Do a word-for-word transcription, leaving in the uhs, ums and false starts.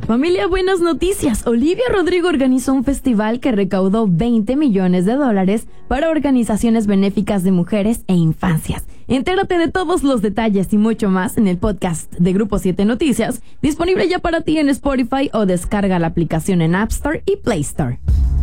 Familia, buenas noticias. Olivia Rodrigo organizó un festival que recaudó veinte millones de dólares para organizaciones benéficas de mujeres e infancias. Entérate de todos los detalles y mucho más en el podcast de Grupo siete Noticias, disponible ya para ti en Spotify o descarga la aplicación en App Store y Play Store.